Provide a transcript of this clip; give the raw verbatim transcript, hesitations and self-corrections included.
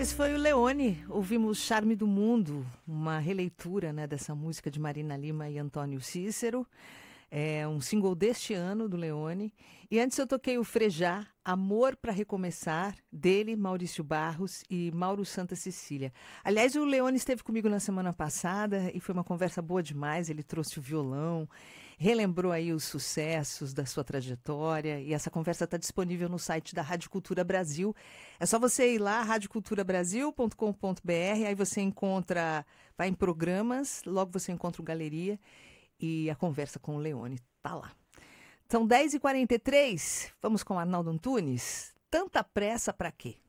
Esse foi o Leone. Ouvimos Charme do Mundo, uma releitura, né, dessa música de Marina Lima e Antônio Cícero. É um single deste ano do Leone. E antes eu toquei o Frejá, Amor para Recomeçar, dele, Maurício Barros e Mauro Santa Cecília. Aliás, o Leone esteve comigo na semana passada e foi uma conversa boa demais. Ele trouxe o violão, relembrou aí os sucessos da sua trajetória, e essa conversa está disponível no site da Rádio Cultura Brasil. É só você ir lá, rádio cultura brasil ponto com ponto b r, aí você encontra, vai em programas, logo você encontra o Galeria e a conversa com o Leone tá lá. São dez e quarenta e três, vamos com Arnaldo Antunes. Tanta pressa para quê?